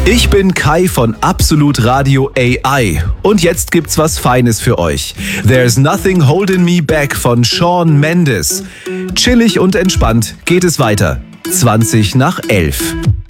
Ich bin Kai von Absolut Radio AI und jetzt gibt's was Feines für euch. There's Nothing Holding Me Back von Shawn Mendes. Chillig und entspannt geht es weiter. 20 nach 11.